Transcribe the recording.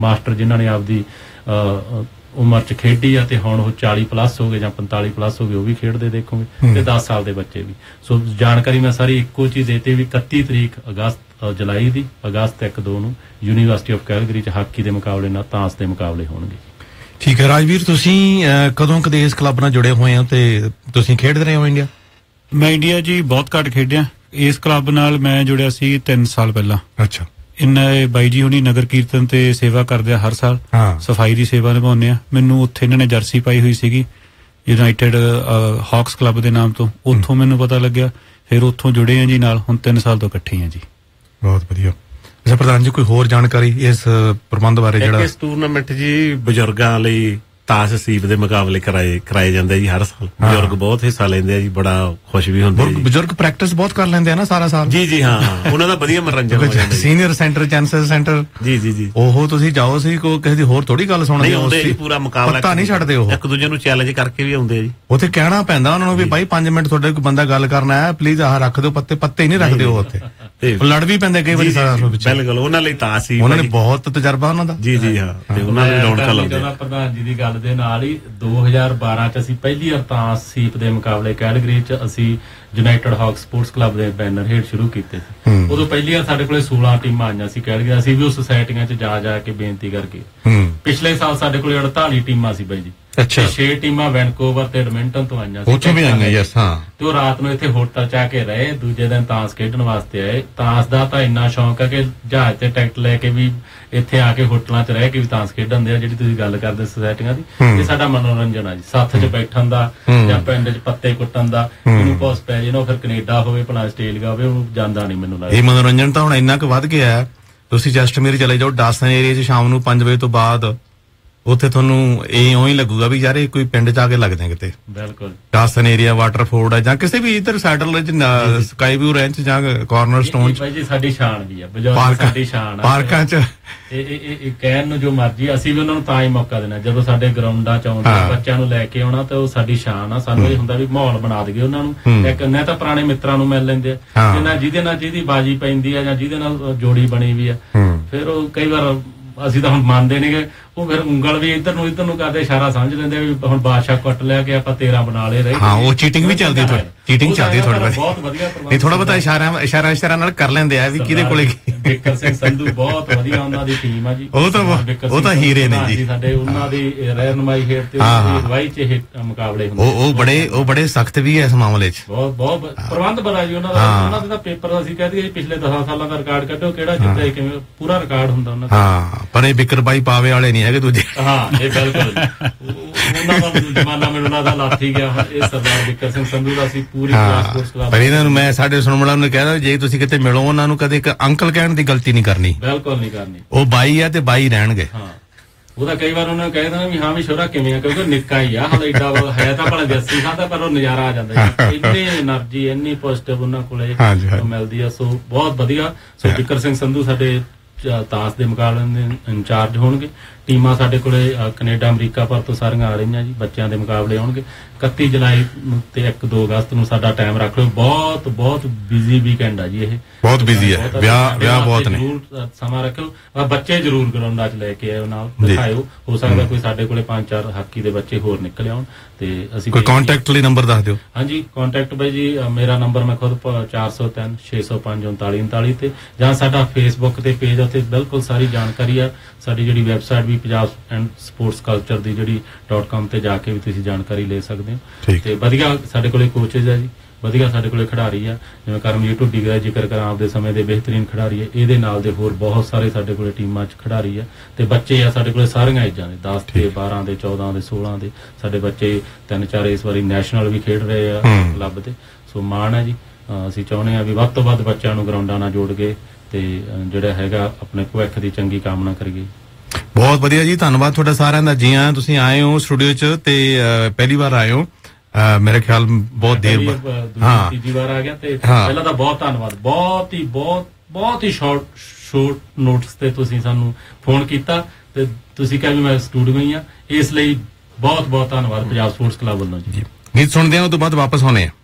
Master ਜਿਨ੍ਹਾਂ ਨੇ ਆਪਦੀ ਉਮਰ 'ਚ ਖੇਡੀ ਆ ਤੇ ਹੁਣ ਉਹ 40+ ਹੋ ਗਏ ਜਾਂ 45+ ਹੋ ਗਏ, ਉਹ ਵੀ ਖੇਡਦੇ ਦੇਖੋਗੇ, ਤੇ 10 ਸਾਲ ਦੇ ਬੱਚੇ ਵੀ। ਸੋ ਜਾਣਕਾਰੀ ਮੈਂ ਸਾਰੀ ਇੱਕੋ ਚੀਜ਼ ਦੇਤੀ ਵੀ 31 ਤਰੀਕ ਜੁਲਾਈ ਦੀ ਅਗਸਤ 1-2 ਨੂੰ ਯੂਨੀਵਰਸਿਟੀ ਆਫ ਕੈਲਗਰੀ 'ਚ ਹਾਕੀ ਦੇ ਮੁਕਾਬਲੇ ਨਾਲ ਤਾਂਸ ਦੇ ਮੁਕਾਬਲੇ ਹੋਣਗੇ। ਠੀਕ ਹੈ ਰਾਜਵੀਰ, ਤੁਸੀਂ ਕਦੋਂ ਕਦੇ ਇਸ ਕਲੱਬ ਨਾਲ ਜੁੜੇ ਹੋਏ ਹੋ ਤੇ ਤੁਸੀਂ ਖੇਡਦੇ ਰਹੇ ਹੋ ਇੰਡੀਆ? ਮੈਂ ਇੰਡੀਆ ਜੀ ਬਹੁਤ ਘੱਟ ਖੇਡਿਆ। ਇਸ ਕਲੱਬ ਨਾਲ ਮੈਂ ਜੁੜਿਆ ਸੀ 3 ਸਾਲ ਪਹਿਲਾਂ। ਅੱਛਾ। ਇਹਨਾਂ ਬਾਈ ਜੀ ਹੁਣੀ ਨਗਰ ਕੀਰਤਨ ਤੇ ਸੇਵਾ ਕਰਦੇ ਆ ਹਰ ਸਾਲ, ਸਫਾਈ ਦੀ ਸੇਵਾ ਨਿਭਾਉਂਦੇ ਆ। ਮੈਨੂੰ ਉੱਥੇ ਇਹਨਾਂ ਨੇ ਜਰਸੀ ਪਾਈ ਹੋਈ ਸੀਗੀ ਯੂਨਾਈਟਿਡ ਹਾਕਸ ਕਲੱਬ ਦੇ ਨਾਮ ਤੋਂ, ਉੱਥੋਂ ਮੈਨੂੰ ਪਤਾ ਲੱਗਿਆ, ਫਿਰ ਉੱਥੋਂ ਜੁੜੇ ਆ ਜੀ ਨਾਲ। ਹੁਣ 3 ਸਾਲ ਤੋਂ ਇਕੱਠੇ ਆ ਜੀ। ਬਹੁਤ ਵਧੀਆ। ਅੱਛਾ ਪ੍ਰਧਾਨ ਜੀ, ਕੋਈ ਹੋਰ ਜਾਣਕਾਰੀ ਇਸ ਪ੍ਰਬੰਧ ਬਾਰੇ? ਜਿਹੜਾ ਇਸ ਟੂਰਨਾਮੈਂਟ ਜੀ ਬਜ਼ੁਰਗਾਂ ਲਈ ਤਾਸ਼ ਸੀਪ ਦੇ ਮੁਕਾਬਲੇ ਕਰਾਏ ਜਾਂਦੇ ਜੀ ਹਰ ਸਾਲ। ਬਜ਼ੁਰਗ ਬਹੁਤ ਹਿੱਸਾ ਲੈਂਦੇ ਆ ਜੀ, ਬੜਾ ਖੁਸ਼ ਵੀ ਹੁੰਦੇ ਜੀ। ਬਜ਼ੁਰਗ ਪ੍ਰੈਕਟਿਸ ਬਹੁਤ ਕਰ ਲੈਂਦੇ ਆ ਨਾ ਸਾਰਾ ਸਾਲ? ਜੀ ਹਾਂ, ਉਹਨਾਂ ਦਾ ਵਧੀਆ ਮਨੋਰੰਜਨ ਹੋ ਜਾਂਦਾ। ਸੀਨੀਅਰ ਸੈਂਟਰ, ਚਾਂਸਲਰ ਸੈਂਟਰ, ਜੀ ਉਹ ਤੁਸੀਂ ਜਾਓ ਸੀ, ਕੋਈ ਕਿਸੇ ਦੀ ਹੋਰ ਥੋੜੀ ਗੱਲ ਸੁਣਦੇ ਹੋ। ਪੂਰਾ ਮੁਕਾਬਲਾ ਪਤਾ ਨਹੀਂ ਛੱਡਦੇ, ਉਹ ਇੱਕ ਦੂਜੇ ਨੂੰ ਚੈਲੰਜ ਕਰਕੇ ਵੀ ਆਉਂਦੇ ਆ ਜੀ। ਉੱਥੇ ਕਹਿਣਾ ਪੈਂਦਾ ਉਹਨਾਂ ਨੂੰ ਵੀ ਭਾਈ 5 ਮਿੰਟ ਤੁਹਾਡੇ ਕੋਈ ਬੰਦਾ ਗੱਲ ਕਰਨਾ ਹੈ, ਪਲੀਜ਼ ਆਹ ਰੱਖ ਦਿਓ, ਪੱਤੇ ਨਹੀਂ ਰੱਖਦੇ ਉਹ ਉੱਥੇ। ਲੜ ਵੀ ਪੈਂਦੇ ਕਈ ਵਾਰੀ ਸਾਰਾ ਵਿੱਚ। ਬਿਲਕੁਲ, ਉਹਨਾਂ ਲਈ ਤਾਸ਼ ਸੀ, ਉਹਨਾਂ ਨੇ ਬਹੁਤ ਤਜਰਬਾ ਉਹਨਾਂ ਦਾ। ਜੀ ਹਾਂ, ਤੇ ਉਹਨਾਂ ਨੂੰ ਰੌਣਕਾਂ ਲਾਉਂਦੇ। ਪ੍ਰਧਾਨ ਜੀ ਦੀ ਗੱਲ ਦੇ ਨਾਲ ਹੀ 2012 ਚ ਅਸੀਂ ਪਹਿਲੀ ਵਾਰ ਤਾਸ਼ ਸੀਪ ਦੇ ਮੁਕਾਬਲੇ ਕੈਲਗਰੀ ਚ ਅਸੀਂ ਯੂਨਾਈਟਿਡ ਹਾਕ ਸਪੋਰਟਸ ਕਲੱਬ ਦੇ ਬੈਨਰ ਹੇਠ ਸ਼ੁਰੂ ਕੀਤੇ ਸੀ। ਉਦੋਂ ਪਹਿਲੀ ਵਾਰ ਸਾਡੇ ਕੋਲੇ 16 ਟੀਮਾਂ ਆਈਆਂ ਸੀ ਕੈਲਗਰੀ। ਅਸੀਂ ਵੀ ਉਹ ਸੁਸਾਇਟੀਆਂ ਚ ਜਾ ਕੇ ਬੇਨਤੀ ਕਰਕੇ। ਪਿਛਲੇ ਸਾਲ ਸਾਡੇ ਕੋਲੇ 48 ਟੀਮਾਂ ਸੀ ਬਾਈ ਜੀ। ਅੱਛਾ। 6 ਟੀਮਾਂ ਵੈਨਕੂਵਰ ਤੇ ਐਡਮਿੰਟਨ ਤੋਂ ਆਈਆਂ ਸੀ। ਉੱਥੋਂ ਵੀ ਆਈਆਂ, ਯੈਸ ਹਾਂ। ਤੇ ਉਹ ਰਾਤ ਨੂੰ ਇੱਥੇ ਹੋਟਲ ਚ ਆ ਕੇ ਰਹੇ, ਦੂਜੇ ਦਿਨ ਤਾਸ਼ ਖੇਡਣ ਵਾਸਤੇ ਆਏ। ਤਾਸ਼ ਦਾ ਤਾਂ ਇੰਨਾ ਸ਼ੌਂਕ ਆ ਕਿ ਜਹਾਜ਼ ਤੇ ਟਿਕਟ ਲੈ ਕੇ ਵੀ ਇੱਥੇ ਆ ਕੇ ਹੋਟਲਾਂ ਚ ਰਹਿ ਕੇ ਵੀ ਤਾਸ਼ ਖੇਡਣ ਦੇ ਆ। ਜਿਹੜੀ ਤੁਸੀਂ ਗੱਲ ਕਰਦੇ ਸੁਸਾਇਟੀਆਂ ਦੀ, ਇਹ ਸਾਡਾ ਮਨੋਰੰਜਨ ਆ ਜੀ। ਸੱਥ ਚ ਬੈਠਣ ਦਾ ਜਾਂ ਪਿੰਡ ਚ ਪੱਤੇ ਕੁੱਟਣ ਦਾ। ਇਹਨੂੰ ਪੋਸ ਪੈ ਜੇ ਨਾ, ਫਿਰ ਕੈਨੇਡਾ ਹੋਵੇ ਭਲਾ ਆਸਟ੍ਰੇਲੀਆ ਹੋਵੇ, ਉਹਨੂੰ ਜਾਂਦਾ ਨਹੀਂ ਮੈਨੂੰ ਲੱਗਦਾ। ਇਹ ਮਨੋਰੰਜਨ ਤਾਂ ਹੁਣ ਇੰਨਾ ਕੁ ਵੱਧ ਗਿਆ, ਤੁਸੀਂ ਜਸਟਮੀਰ ਚਲੇ ਜਾਓ ਡਾਸਨ ਏਰੀਆ ਚ ਸ਼ਾਮ ਨੂੰ 5 ਵਜੇ ਤੋਂ ਬਾਅਦ, ਉੱਥੇ ਤੁਹਾਨੂੰ ਇਹ ਉਹੀ ਲੱਗੂਗਾ ਵੀ ਯਾਰ ਇਹ ਕੋਈ ਪਿੰਡ ਚ ਆ ਕੇ ਲੱਗਦੇ ਕਿਤੇ। ਬਿਲਕੁਲ। ਡਾਸਨ ਏਰੀਆ, ਵਾਟਰਫੋਰਡ ਹੈ ਜਾਂ ਕਿਸੇ ਵੀ ਇੱਧਰ ਸੈਟਲ ਸਕਾਈ ਵਿਊ ਰੈਂਚ ਜਾਂ ਕਾਰਨਰ ਸਟੋਨ ਚ। ਜੀ ਸਾਡੀ ਸ਼ਾਨ ਵੀ ਆ, ਸਾਡੀ ਸ਼ਾਨ ਆ ਪਾਰਕਾਂ ਚ। ਇਹ ਕਹਿਣ ਨੂੰ ਜੋ ਮਰਜੀ, ਅਸੀਂ ਵੀ ਉਹਨਾਂ ਨੂੰ ਤਾਂ ਹੀ ਮੌਕਾ ਦੇਣਾ ਜਦੋਂ ਸਾਡੇ ਗਰਾਊਂਡਾਂ ਚ ਆਉਂਦੇ ਬੱਚਿਆਂ ਨੂੰ ਲੈ ਕੇ ਆਉਣਾ, ਤੇ ਉਹ ਸਾਡੀ ਸ਼ਾਨ ਆ। ਸਾਨੂੰ ਇਹ ਹੁੰਦਾ ਵੀ ਮਾਹੌਲ ਬਣਾ ਦਈਏ ਉਹਨਾਂ ਨੂੰ। ਇੱਕ ਨਾ ਤਾਂ ਪੁਰਾਣੇ ਮਿੱਤਰਾਂ ਨੂੰ ਮਿਲ ਲੈਂਦੇ ਆ, ਜਿਹਦੇ ਨਾਲ ਜਿਹਦੀ ਬਾਜੀ ਪੈਂਦੀ ਆ ਜਾਂ ਜਿਹਦੇ ਨਾਲ ਜੋੜੀ ਬਣੀ ਵੀ ਆ। ਫਿਰ ਉਹ ਕਈ ਵਾਰ ਅਸੀਂ ਤਾਂ ਹੁਣ ਮੰਨਦੇ ਨੇਗੇ, ਉਹ ਫਿਰ ਉਂਗਲ ਵੀ ਇੱਧਰ ਨੂੰ ਕਰਦੇ, ਇਸ਼ਾਰਾ ਸਮਝ ਲੈਂਦੇ ਵੀ ਹੁਣ ਬਾਦਸ਼ਾਹ ਕੁੱਟ ਲਿਆ ਕਿ ਆਪਾਂ 13 ਬਣਾ ਲਏ ਰਹੇ। ਹਾਂ, ਉਹ ਚੀਟਿੰਗ ਵੀ ਚੱਲਦੀ, ਚੀਟਿੰਗ ਚੱਲਦੀ ਥੋੜਾ ਬਹੁਤ ਵਧੀਆ। ਨਹੀਂ, ਥੋੜਾ ਬਹੁਤਾ ਇਸ਼ਾਰਾ ਨਾਲ ਕਰ ਲੈਂਦੇ ਆ ਵੀ ਕਿਹਦੇ ਕੋਲੇ। ਬਿਕਰ ਸਿੰਘ ਸੰਧੂ ਬਹੁਤ ਵਧੀਆ, ਉਹਨਾਂ ਦੀ ਟੀਮ ਆ ਜੀ। ਉਹ ਤਾਂ ਹੀਰੇ ਨੇ ਜੀ ਸਾਡੇ। ਉਹਨਾਂ ਦੀ ਰਹਿਨੁਮਾਈ ਹੇਠ ਤੇ ਅਗਵਾਈ ਚ ਇਹ ਮੁਕਾਬਲੇ ਹੁੰਦੇ। ਉਹ ਬੜੇ ਸਖਤ ਵੀ ਐ ਇਸ ਮਾਮਲੇ ਚ। ਬਹੁਤ ਪ੍ਰਬੰਧ ਬੜਾ ਜੀ ਉਹਨਾਂ ਦਾ। ਉਹਨਾਂ ਦਾ ਪੇਪਰ ਅਸੀਂ ਕਹਿ ਦਈਏ ਪਿਛਲੇ 10 ਸਾਲਾਂ ਦਾ ਰਿਕਾਰਡ ਕੱਢੋ, ਕਿਹੜਾ ਜਿੱਤਿਆ, ਕਿਵੇਂ ਪੂਰਾ ਰਿਕਾਰਡ ਹੁੰਦਾ ਉਹਨਾਂ ਦਾ। ਹਾਂ, ਪਰ ਇਹ ਬਿਕਰ ਬਾਈ ਪਾਵੇ ਵਾਲੇ ਨਹੀਂ ਹੈਗੇ ਦੂਜੇ। ਹਾਂ, ਇਹ ਬਿਲਕੁਲ ਉਹਨਾਂ ਦਾ ਜ਼ਮਾਨਾ ਮੈਨੂੰ ਲੱਗਦਾ ਲਾਥੀ ਗਿਆ। ਇਹ ਸਰਦਾਰ ਬਿਕਰ ਸਿੰਘ ਸੰਧੂ ਦਾ ਸੀ ਪੂਰੀ ਸਪੋਰਟਸ ਕਲੱਬ। ਪਰ ਇਹਨਾਂ ਨੂੰ ਮੈਂ ਸਾਡੇ ਸੁਣਨ ਵਾਲਿਆਂ ਨੂੰ ਕਹਿਦਾ, ਜੇ ਤੁਸੀਂ ਕਿਤੇ ਮਿਲੋ ਉਹਨਾਂ ਨੂੰ ਕਦੇ ਇੱਕ ਅੰਕਲ ਕਹਿਣ ਦੀ ਗਲਤੀ ਨਹੀਂ ਕਰਨੀ। ਬਿਲਕੁਲ ਨਹੀਂ ਕਰਨੀ। ਉਹ ਬਾਈ ਆ ਤੇ ਬਾਈ ਰਹਿਣਗੇ। ਹਾਂ, ਉਹਦਾ ਕਈ ਵਾਰ ਉਹਨੇ ਕਹਿ ਦੇਣਾ ਵੀ ਹਾਂ ਵੀ ਸ਼ੋਰਾ ਕਿਵੇਂ ਆ, ਕਿਉਂਕਿ ਨਿੱਕਾ ਹੀ ਆ ਹਾਲੇ, ਏਡਾ ਹੈ ਤਾਂ ਭਲਾ ਜੱਸੀ ਖਾਂਦਾ, ਪਰ ਉਹ ਨਜ਼ਾਰਾ ਆ ਜਾਂਦਾ। ਇੰਨੀ એનર્ਜੀ, ਇੰਨੀ ਪੋਜ਼ਿਟਿਵ ਉਹਨਾਂ ਕੋਲੇ ਮਿਲਦੀ ਆ। ਸੋ ਬਹੁਤ ਵਧੀਆ। ਸੋ ਬਿਕਰ ਸਿੰਘ ਸੰਧੂ ਸਾਡੇ ਤਾਸ਼ ਦੇ ਮੁਕਾਬਲੇ ਦੇ ਇੰਚਾਰਜ ਹੋਣਗੇ। ਟੀਮਾਂ ਸਾਡੇ ਕੋਲੇ ਕੈਨੇਡਾ, ਅਮਰੀਕਾ ਪਰ ਤੋਂ ਸਾਰੀਆਂ ਆ ਰਹੀਆਂ ਜੀ। ਬੱਚਿਆਂ ਦੇ ਮੁਕਾਬਲੇ ਹੋਣਗੇ 31 ਜੁਲਾਈ ਤੇ 1-2 ਅਗਸਤ ਨੂੰ। ਸਾਡਾ ਟਾਈਮ ਰੱਖ ਲਓ। ਬਹੁਤ ਬਿਜ਼ੀ ਵੀਕਐਂਡ ਆ ਜੀ ਇਹ। ਬਹੁਤ ਬਿਜ਼ੀ ਹੈ, ਵਿਆਹ ਬਹੁਤ ਨੇ। ਜ਼ਰੂਰ ਸਮਾਂ ਰੱਖੋ। ਬੱਚੇ ਜ਼ਰੂਰ ਗਰਾਊਂਡਾਂ 'ਚ ਲੈ ਕੇ ਆਇਓ, ਨਾਲ ਦਿਖਾਇਓ। ਹੋ ਸਕਦਾ ਕੋਈ ਸਾਡੇ ਕੋਲੇ 5-4 ਹਾਕੀ ਦੇ ਬੱਚੇ ਹੋਰ ਨਿਕਲ ਆਉਣ। ਤੇ ਅਸੀਂ ਕੋਈ ਕੰਟੈਕਟ ਲਈ ਨੰਬਰ ਦੱਸ ਦਿਓ। ਹਾਂਜੀ, ਕੰਟੈਕਟ ਬਾਈ ਜੀ ਮੇਰਾ ਨੰਬਰ ਮੈਂ ਖੁਦ 403 605 3939 ਤੇ, ਜਾਂ ਸਾਡਾ ਫੇਸਬੁੱਕ ਤੇ ਪੇਜ, ਉੱਥੇ ਬਿਲਕੁਲ ਸਾਰੀ ਜਾਣਕਾਰੀ ਆ। ਸਾਡੀ ਜਿਹੜੀ website we Punjab and sports culture ਦੀ ਜਿਹੜੀ .com ਤੇ ਜਾ ਕੇ ਵੀ ਤੁਸੀਂ ਜਾਣਕਾਰੀ ਲੈ ਸਕਦੇ ਹੋ। ਤੇ ਵਧੀਆ ਸਾਡੇ ਕੋਲੇ ਕੋਚਿਸ ਆ ਜੀ, ਵਧੀਆ ਸਾਡੇ ਕੋਲੇ ਖਿਡਾਰੀ ਆ। ਜਿਵੇਂ ਕਰਮਜੀਤ ਢੁੱਡੀ ਦਾ ਜ਼ਿਕਰ ਕਰਾਂ, ਆਪਦੇ ਸਮੇਂ ਦੇ ਬਿਹਤਰੀਨ ਖਿਡਾਰੀ ਆ। ਇਹਦੇ ਨਾਲ ਦੇ ਹੋਰ ਬਹੁਤ ਸਾਰੇ ਸਾਡੇ ਕੋਲੇ ਟੀਮਾਂ 'ਚ ਖਿਡਾਰੀ ਆ। ਤੇ ਬੱਚੇ ਆ ਸਾਡੇ ਕੋਲੇ ਸਾਰੀਆਂ ਏਜਾਂ ਦੇ, 10 ਤੇ 12 ਦੇ, 14 ਦੇ, 16 ਦੇ। ਸਾਡੇ ਬੱਚੇ 3-4 ਇਸ ਵਾਰੀ ਨੈਸ਼ਨਲ ਵੀ ਖੇਡ ਰਹੇ ਆ ਕਲੱਬ ਦੇ। ਸੋ ਮਾਣ ਹੈ ਜੀ। ਅਸੀਂ ਚਾਹੁੰਦੇ ਆ ਵੀ ਵੱਧ ਤੋਂ ਵੱਧ ਬੱਚਿਆਂ ਨੂੰ ਗਰਾਊਂਡਾਂ ਨਾਲ ਜੋੜ ਕੇ ਤੇ ਜਿਹੜਾ ਹੈਗਾ ਆਪਣੇ ਭਵਿੱਖ ਦੀ ਚੰਗੀ ਕਾਮਨਾ ਕਰੀਏ। ਬਹੁਤ ਵਧੀਆ ਜੀ, ਧੰਨਵਾਦ ਤੁਹਾਡਾ ਸਾਰਿਆਂ ਦਾ। ਜੀ ਆਇਆਂ, ਤੁਸੀਂ ਆਏ ਹੋ ਸਟੂਡੀਓ 'ਚ ਤੇ ਪਹਿਲੀ ਵਾਰ ਆਏ ਹੋ ਮੇਰੇ ਖਿਆਲ ਬਹੁਤ ਦੇਰ ਬਾਅਦ। ਤੀਜੀ ਵਾਰ ਆ ਗਿਆ। ਤੇ ਪਹਿਲਾਂ ਤਾਂ ਬਹੁਤ ਧੰਨਵਾਦ। ਬਹੁਤ ਹੀ ਸ਼ੋਰਟ ਨੋਟਿਸ ਤੇ ਤੁਸੀਂ ਸਾਨੂੰ ਫੋਨ ਕੀਤਾ ਤੇ ਤੁਸੀਂ ਕਿਹਾ ਵੀ ਮੈਂ ਸਟੂਡੀਓ ਹੀ ਆ, ਇਸ ਲਈ ਬਹੁਤ ਧੰਨਵਾਦ ਪੰਜਾਬ ਸਪੋਰਟਸ ਕਲੱਬ ਵੱਲੋਂ ਜੀ। ਗੀਤ ਸੁਣਦੇ ਹਾਂ, ਉਹ ਤੋਂ ਬਾਅਦ ਵਾਪਸ ਆਉਣੇ ਆ।